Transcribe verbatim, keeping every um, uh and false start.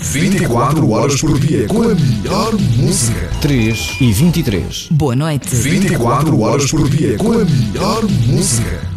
vinte e quatro horas por dia com a melhor música. três e vinte e três. Boa noite. vinte e quatro horas por dia com a melhor música.